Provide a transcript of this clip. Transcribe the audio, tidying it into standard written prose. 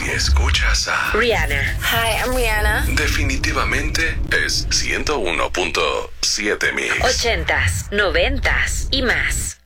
Si escuchas a Rihanna. Hi, I'm Rihanna. definitivamente es 101.7 Mix. 80s, 90s y más.